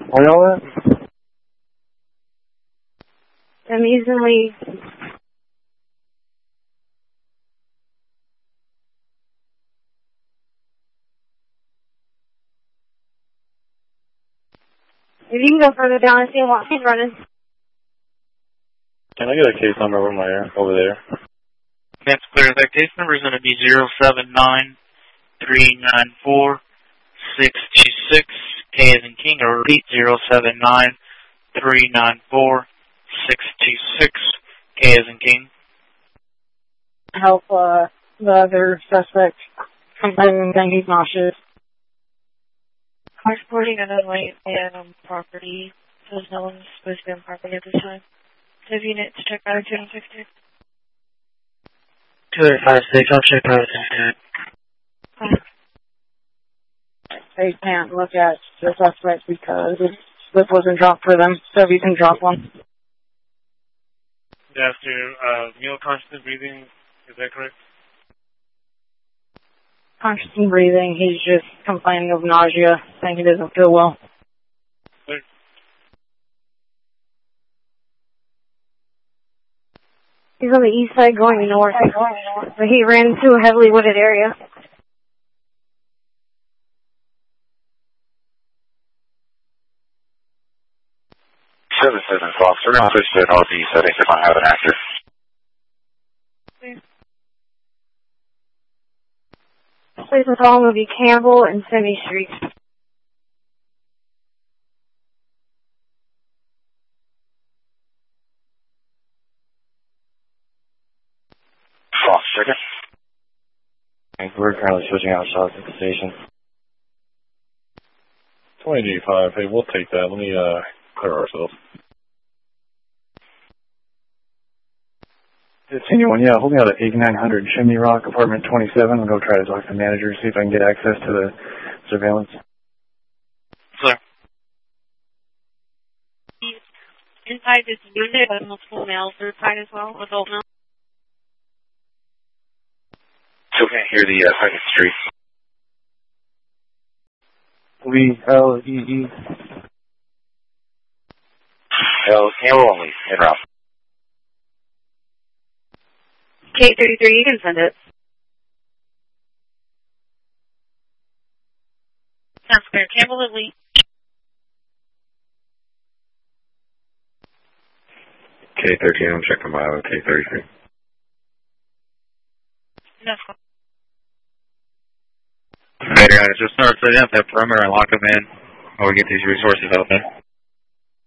Where y'all at? I'm easily. If you can go further down and see what she's running. Can I get a case number over there? That's clear. That case number is going to be 079-394-626. K as in King, or repeat 079-394-626. K as in King. Help the other suspect complaining that he's nauseous. Car reporting another property. Says no one's supposed to be on property at this time. Have units to check out 250. 256, I'll check out that. They can't look at the suspect because the slip wasn't dropped for them, so if you can drop one. After meal constant breathing, is that correct? Constant breathing, he's just complaining of nausea, saying he doesn't feel well. Clear. He's on the east side going north, but he ran into a heavily wooded area. Fox. We're going to switch to northeast settings if I have an actor. Place with all will be Campbell and Semi Street. Fox, trigger. We're currently switching out shots at the station. 20G5, hey, we'll take that. Let me clear ourselves. It's anyone, yeah, hold me out at 8900 Chimney Rock, apartment 27. I'll go try to talk to the manager, see if I can get access to the surveillance. Sir. Inside this unit, multiple males inside as well, adult males. Still can't hear the 2nd Street. L-E-E. Campbell only, en route. K33, you can send it. Sounds clear. Campbell and Lee. K13, I'm checking my K33. That's cool. Hey guys, just start setting up that perimeter and lock them in while we get these resources out there.